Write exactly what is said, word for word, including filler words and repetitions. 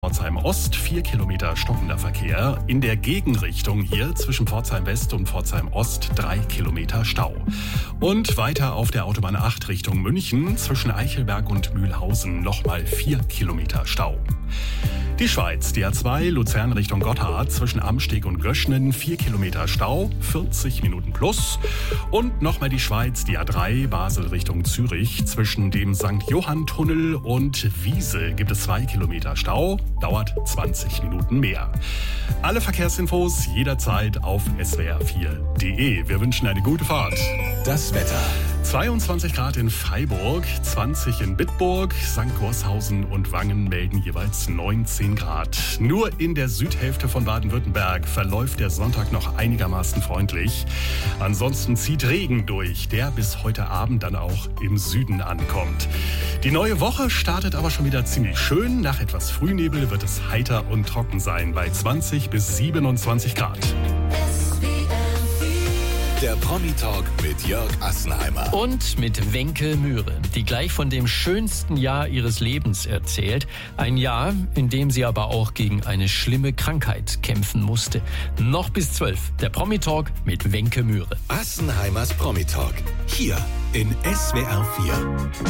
Pforzheim Ost, vier Kilometer stockender Verkehr. In der Gegenrichtung hier zwischen Pforzheim West und Pforzheim Ost drei Kilometer Stau. Und weiter auf der Autobahn acht Richtung München zwischen Eichelberg und Mühlhausen nochmal vier Kilometer Stau. Die Schweiz, die A zwei Luzern Richtung Gotthard zwischen Amsteg und Göschnen vier Kilometer Stau, vierzig Minuten plus. Und nochmal die Schweiz, die A drei Basel Richtung Zürich zwischen dem Sankt Johann Tunnel und Wiese gibt es zwei Kilometer Stau, dauert zwanzig Minuten mehr. Alle Verkehrsinfos jederzeit auf s w r vier punkt d e. Wir wünschen eine gute Fahrt. Das Wetter. zweiundzwanzig Grad in Freiburg, zwanzig in Bitburg, Sankt Gorshausen und Wangen melden jeweils neunzehn Grad. Nur in der Südhälfte von Baden-Württemberg verläuft der Sonntag noch einigermaßen freundlich. Ansonsten zieht Regen durch, der bis heute Abend dann auch im Süden ankommt. Die neue Woche startet aber schon wieder ziemlich schön. Nach etwas Frühnebel wird es heiter und trocken sein bei zwanzig bis siebenundzwanzig Grad. Der Promi-Talk mit Jörg Assenheimer. Und mit Wenke Mühre, die gleich von dem schönsten Jahr ihres Lebens erzählt. Ein Jahr, in dem sie aber auch gegen eine schlimme Krankheit kämpfen musste. Noch bis zwölf, der Promi-Talk mit Wenke Mühre. Assenheimers Promi-Talk, hier in S W R vier.